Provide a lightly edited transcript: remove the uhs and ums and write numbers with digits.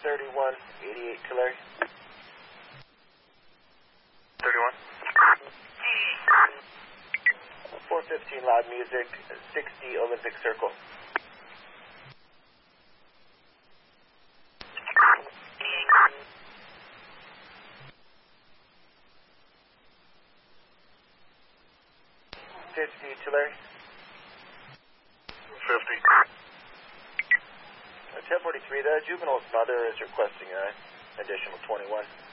31, 88 to Larry. 31. 415 loud music, 60 Olympic Circle. To Larry. 50. 1043, the juvenile's mother is requesting an additional 21.